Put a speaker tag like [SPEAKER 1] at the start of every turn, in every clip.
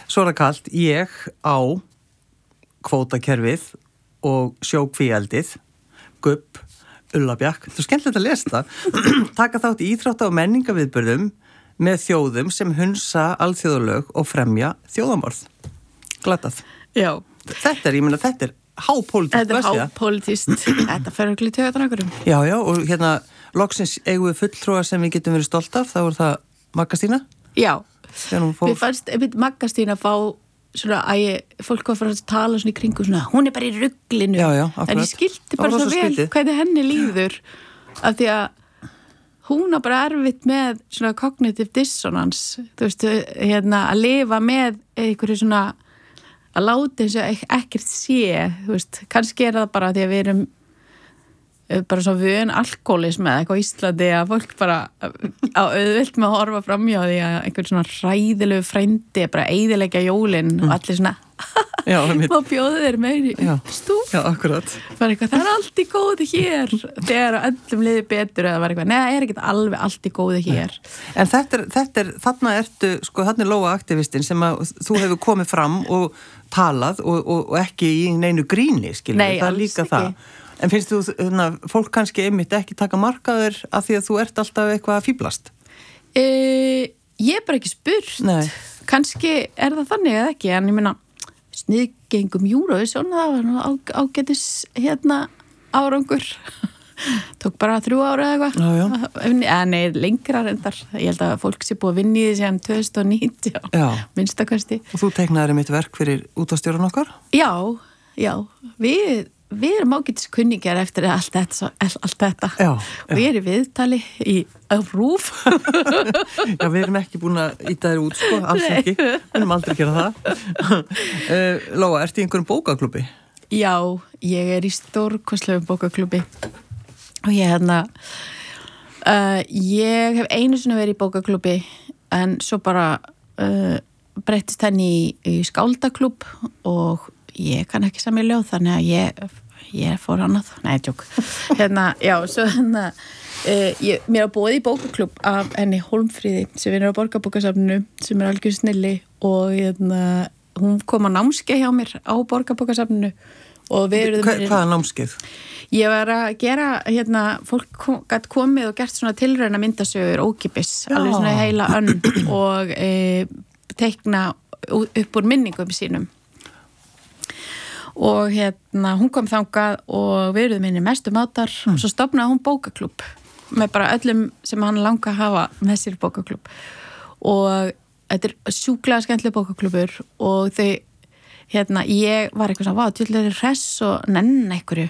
[SPEAKER 1] Svo er það kalt, ég á kvótakerfið og sjókvíeldið, gubb, ullabjakk. Það er skemmtilegt að lesa það. Taka þátt í íþrótta- og menningaviðburðum með þjóðum sem hunsa alþjóðalög og fremja þjóðamorð. Glatað.
[SPEAKER 2] Já.
[SPEAKER 1] Þetta er hápólitískt.
[SPEAKER 2] Þetta er hápólitískt. Þetta fer öll í taugarnar einhverjum.
[SPEAKER 1] Já, og hérna loksins eigum við fulltrúa sem við getum verið stolt af, þá er það Magga Stína.
[SPEAKER 2] Já,
[SPEAKER 1] við
[SPEAKER 2] fannst Magga Stína fá svona fólk var að tala svona í kringu svona, hún er bara í ruglinu.
[SPEAKER 1] Já, akkurat.
[SPEAKER 2] En ég skildi bara svo vel hvernig henni líður af því að hún á bara erfitt með svona cognitive dissonance, þú veist, hérna að lifa með einhverju svona að láta eins og ekkert sé, þú veist, kannski er það bara því að við erum bara svo vön alkoholismi eða eitthvað á Íslandi að fólk bara á auðvilt með að horfa framjá því að einhvern svona hræðilegu frændi bara eyðileggja jólin og allir svona má bjóða þér meiri stúf.
[SPEAKER 1] Já, akkurat.
[SPEAKER 2] Það er allt í góðu hér þegar öllum liði betur eða var eitthvað, neða, er ekki alveg allt í góðu hér.
[SPEAKER 1] En þarna ertu, sko, þarna er Lóa-aktivistinn sem að þú hefur komið fram og talað og ekki í neinu gríni, skilur.
[SPEAKER 2] Nei,
[SPEAKER 1] það er líka ekki. Það. En finnst þú, fólk kannski einmitt ekki taka markaður af því að þú ert alltaf eitthvað að fíblast?
[SPEAKER 2] Ég er bara ekki spurt.
[SPEAKER 1] Nei.
[SPEAKER 2] Kannski er það þannig eða ekki, en ég meina sniðgengum Eurovision, það var nú ágætis árangur. Tók bara 3 ára eða eitthvað. Nei, lengra reyndar. Ég held að fólk sé búið að vinna í því sem 2019. Minnstakosti.
[SPEAKER 1] Og þú teiknaðir mitt verk fyrir útvarpsstjórann okkar?
[SPEAKER 2] Já. Við erum ágætis kunningjar eftir allt þetta.
[SPEAKER 1] Já.
[SPEAKER 2] Og ég er í viðtali á RÚV.
[SPEAKER 1] Já, við erum ekki búin að ýta þér út, sko, alls ekki. Við erum aldrei að gera það. Lóa, ertu í einhverjum bókaklúbbi?
[SPEAKER 2] Já, ég er í stórkostlegum bókaklúbbi. Og ég ég hef einu sinni verið í bókaklúbbi, en svo bara breyttist henni í skáldaklúbb og ég kann ekki samið ljóð, þannig að ég fór annað. Nei, tjók. Já, svo mér var boðið í bókaklúbb af henni Hólmfríði sem vinnur á Borgarbókasafninu, sem er algjör snilli og hún kom á námskeið hjá mér á Borgarbókasafninu og við
[SPEAKER 1] Hvaða námskeið?
[SPEAKER 2] Ég var að gera, fólk gat komið og gert svona tilrauna myndasögur ókipis, alveg svona heila önn og teikna upp úr minningum sínum. Og hún kom þangað og við erum minni mestu mátar og svo stofnaði hún bókaklúbb með bara öllum sem hann langa að hafa með sér bókaklúbb og þetta er sjúklega skemmtileg bókaklúbbur og þau, ég var eitthvað svona, tjóðlega hress og nenn einhverju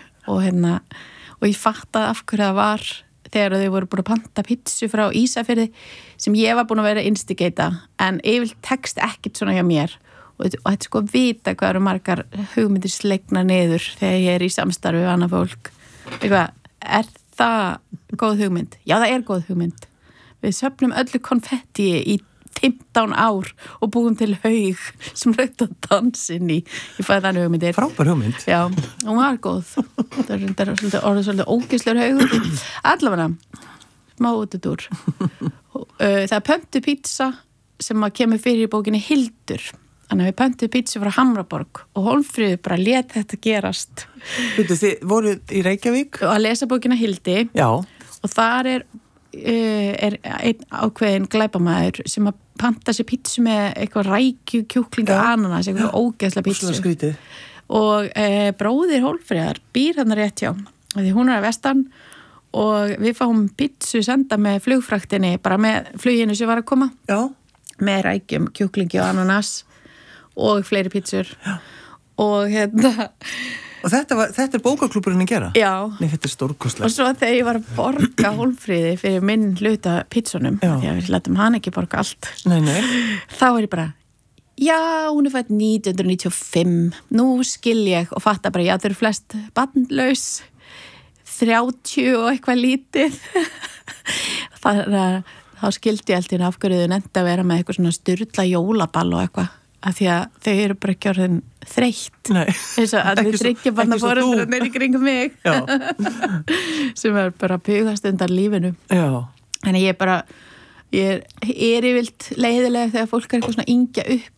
[SPEAKER 2] og ég fattaði af hverju það var þegar þau voru búin að panta pizzu frá Ísafirði sem ég var búin að vera instigata en yfirleitt tekst ekkert svona hjá mér og þetta sko vita hvað eru margar hugmyndir slegna niður þegar ég er í samstarfi við annað fólk. Eitthvað, er það góð hugmynd? Já, það er góð hugmynd. Við söfnum öllu konfetti í 15 ár og búum til haug sem raut að dansin í fæði þannig hugmyndir.
[SPEAKER 1] Frábær hugmynd.
[SPEAKER 2] Já, hún var góð. Það er svolítið ógeðslegur haugur. Allavega, smá útudúr. Það er pöntu pizza sem kemur fyrir í bókinni Hildur. Þannig að við pöntuðum pítsu frá Hamraborg og Hólmfríður bara lét þetta gerast.
[SPEAKER 1] Þið voruð í Reykjavík?
[SPEAKER 2] Og að lesa bókina Hildi.
[SPEAKER 1] Já.
[SPEAKER 2] Og þar er einn ákveðin glæpamaður sem að panta sér pítsu með eitthvað rækju, kjúkling og ananas, eitthvað ógeðslega pítsu.
[SPEAKER 1] Svona skrítið.
[SPEAKER 2] Og bróðir Hólmfríðar býr hann rétt hjá. Því hún er að vestan og við fáum pítsu senda með flugfraktinni, bara með fluginu sem var að koma.
[SPEAKER 1] Já.
[SPEAKER 2] Með rækjum, kjúklingi og ananas. Og fleiri pítsur og
[SPEAKER 1] Og þetta er bókaklúbburinn að gera?
[SPEAKER 2] Já.
[SPEAKER 1] Nei, þetta er stórkostlegt.
[SPEAKER 2] Og svo þegar ég var að borga Hólmfríði fyrir minn hluta pítsunum, því að við letum hann ekki borga allt.
[SPEAKER 1] Nei.
[SPEAKER 2] Þá er ég bara, já, hún er fætt 1995, nú skil ég og fatta bara, já, þau eru flest barnlaus, 30 og eitthvað lítið. Þannig að þá skildi ég alltaf af hverju þau nefndi að vera með eitthvað svona sturla jólaball og eitthvað. Af því að þau eru bara ekki orðin þreytt.
[SPEAKER 1] Nei,
[SPEAKER 2] eins og að þau tryggja bara foreldrarnir í kringum mig. Sem er bara bugast undan lífinu.
[SPEAKER 1] Já.
[SPEAKER 2] Þannig ég er yfirvilt leiðilega þegar fólk er eitthvað svona yngja upp